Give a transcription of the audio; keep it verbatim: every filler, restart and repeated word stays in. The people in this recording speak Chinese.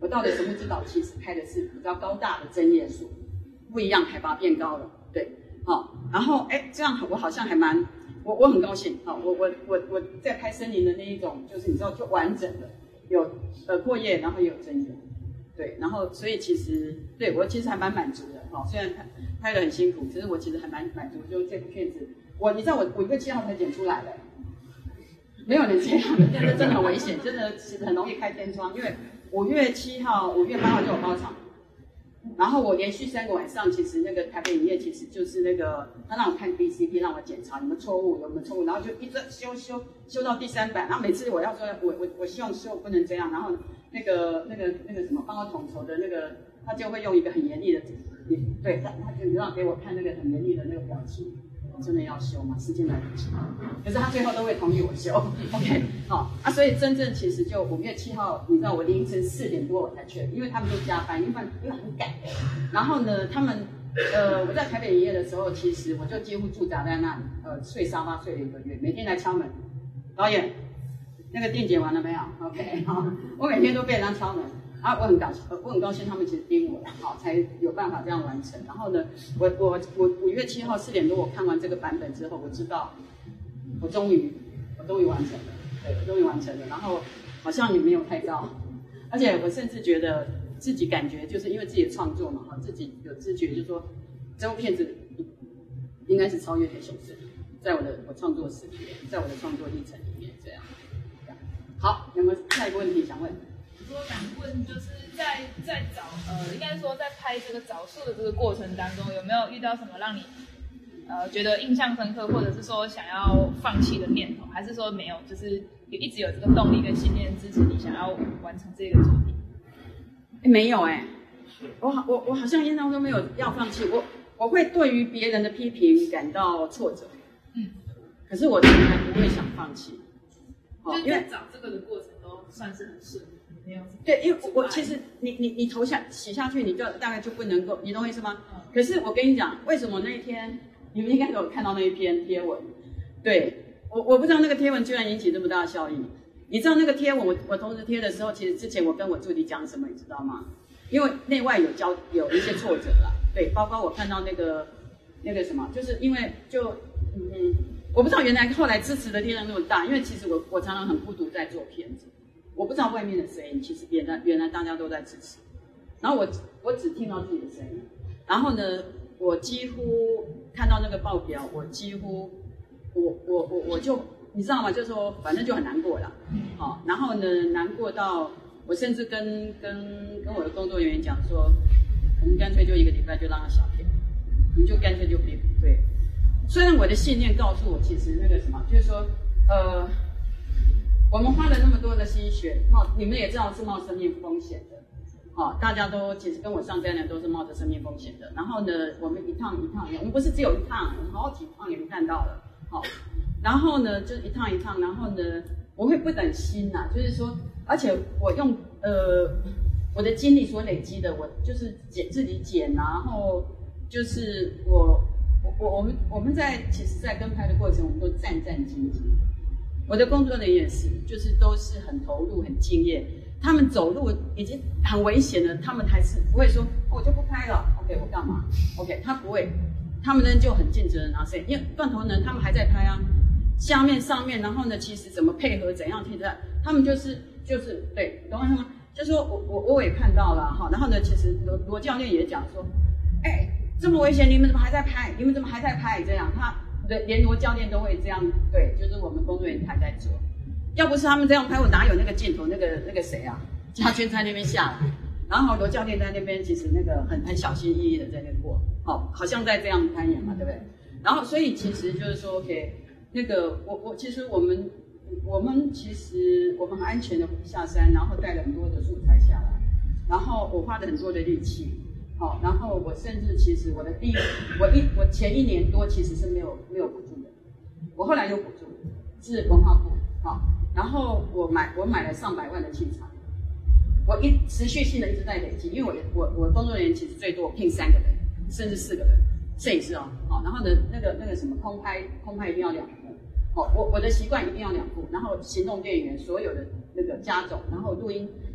我到了神木之岛，其实开的是比较高大的针叶树，不一样，海拔变高了，对，好，然后哎，这样我好像还蛮，我我很高兴，好，我我我我在拍森林的那一种，就是你知道，就完整的，有呃阔叶，然后也有针叶，对，然后所以其实对我其实还蛮满足的，哈，虽然拍拍得很辛苦，其实我其实还蛮满足，就这部片子，我你知道我五月七号才剪出来的。没有人这样的，真的真的很危险，真的其实很容易开天窗。因为五月七号、五月八号就有包场，然后我连续三个晚上，其实那个台北影业其实就是那个他让我看 D C P， 让我检查有没有错误，有没有错误，然后就一直修修修到第三版。然后每次我要说，我我我希望修不能这样，然后那个那个那个什么帮我统筹的那个，他就会用一个很严厉的，对，他他就让给我看那个很严厉的那个表情。真的要修吗？时间来不及，可是他最后都会同意我修 ，OK， 好啊，所以真正其实就五月七号，你知道我凌晨四点多我才去，因为他们都加班，因为因为很赶，然后呢，他们呃我在台北营业的时候，其实我就几乎驻扎在那里，呃睡沙发睡了一个月，每天来敲门，导演那个定剪完了没有 ？OK， 好，我每天都被人家敲门。啊，我很高兴，我很高兴他们其实盯我，好才有办法这样完成。然后呢，我我我五月七号四点多我看完这个版本之后，我知道我终于我终于完成了，对，我终于完成了。然后好像也没有太高，而且我甚至觉得自己感觉就是因为自己的创作嘛，哈，自己有知觉，就是说这部片子应该是超越《黑熊市》，在我的我创作史里面，在我的创作历程里面这样。好，有没有下一个问题想问？ 说想问，就是在在找呃，应该说在拍这个找树的这个过程当中，有没有遇到什么让你呃觉得印象深刻，或者是说想要放弃的念头，还是说没有，就是一直有这个动力跟信念支持你想要完成这个作品？ 欸、没有哎、欸，我好我我好像印象中没有要放弃，我我会对于别人的批评感到挫折，嗯，可是我从来不会想放弃， 哦，就是在找这个的过程都算是很顺利。 对，因为我其实你你你投下洗下去，你就大概就不能够，你懂我意思吗？嗯、可是我跟你讲，为什么那一天你们应该有看到那一篇贴文？对我我不知道那个贴文居然引起这么大的效应。你知道那个贴文我我同时贴的时候，其实之前我跟我助理讲什么，你知道吗？因为内外有交有一些挫折啦，对，包括我看到那个那个什么，就是因为就嗯，我不知道原来后来支持的力量那么大，因为其实我我常常很孤独在做片子。我不知道外面的声音，其实原来原来大家都在支持，然后我我只听到自己的声音，然后呢，我几乎看到那个报表，我几乎我我我我就你知道吗？就是说反正就很难过啦，好、哦，然后呢难过到我甚至跟跟跟我的工作人员讲说，我们干脆就一个礼拜就让他小片，我们就干脆就别对，虽然我的信念告诉我，其实那个什么，就是说呃。我们花了那么多的心血，冒你们也知道是冒生命风险的，好、哦，大家都其实跟我上班的都是冒着生命风险的。然后呢，我们一趟一趟，我们不是只有一趟，我们好几趟你们看到了，好、哦，然后呢就是一趟一趟，然后呢我会不等心呐、啊，就是说，而且我用呃我的精力所累积的，我就是剪自己剪，然后就是我我我我们我们在其实，在跟拍的过程，我们都战战兢兢。我的工作人员也是，就是都是很投入、很敬业。他们走路已经很危险了，他们还是不会说、哦、我就不拍了 ，OK， 我干嘛 ？OK， 他不会，他们呢就很尽责的拿谁，因为断头人他们还在拍啊，下面、上面，然后呢，其实怎么配合、怎样替代，他们就是就是对，懂我意思吗？就是说我我我也看到了哈，然后呢，其实罗罗教练也讲说，哎，这么危险，你们怎么还在拍？你们怎么还在拍？这样他。对，连罗教练都会这样，对，就是我们工作人员还在做。要不是他们这样拍，我哪有那个镜头？那个那个谁啊，嘉轩在那边下来，然后罗教练在那边，其实那个很很小心翼翼的在那过，哦，好像在这样攀岩嘛，对不对？然后所以其实就是说 ，OK， 那个我我其实我们我们其实我们很安全的下山，然后带了很多的素材下来，然后我花了很多的力气。好、哦，然后我甚至其实我的第一，我一我前一年多其实是没有没有补助的，我后来有补助，是文化部，好、哦，然后我买我买了上百万的器材，我一持续性的一直在累积，因为我我我工作人员其实最多聘三个人，甚至四个人，摄影师哦，好、哦，然后呢那个那个什么空拍空拍一定要两部，哦，我我的习惯一定要两部，然后行动电源所有的那个加总，然后录音